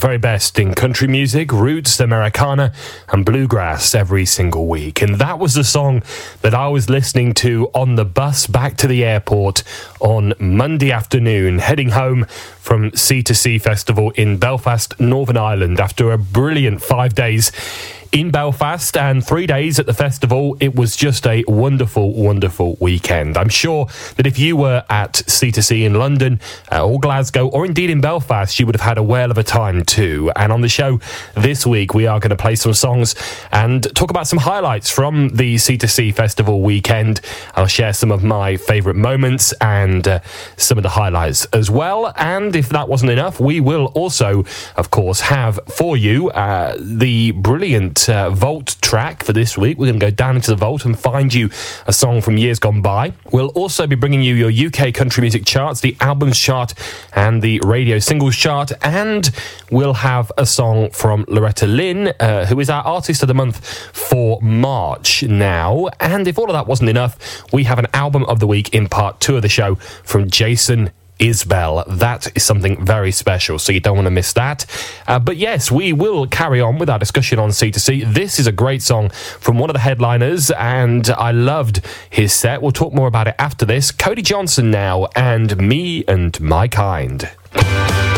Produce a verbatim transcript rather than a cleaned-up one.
very best in country music, roots, Americana, and bluegrass every single week. And that was the song that I was listening to on the bus back to the airport on Monday afternoon, heading home from C two C Festival in Belfast, Northern Ireland, after a brilliant five days in Belfast and three days at the festival. It was just a wonderful, wonderful weekend. I'm sure that if you were at C two C in London uh, or Glasgow or indeed in Belfast, you would have had a whale of a time too. And on the show this week, we are going to play some songs and talk about some highlights from the C two C Festival weekend. I'll share some of my favourite moments and uh, some of the highlights as well. And if that wasn't enough, we will also, of course, have for you uh, the brilliant Uh, Vault track for this week. We're going to go down into the vault and find you a song from years gone by. We'll also be bringing you your U K country music charts, the albums chart and the radio singles chart, and we'll have a song from Loretta Lynn, uh, who is our artist of the month for March now. And if all of that wasn't enough, we have an album of the week in part two of the show from Jason Isbell. That is something very special, so you don't want to miss that. Uh, but yes, we will carry on with our discussion on C two C. This is a great song from one of the headliners, and I loved his set. We'll talk more about it after this. Cody Johnson now, and Me and My Kind.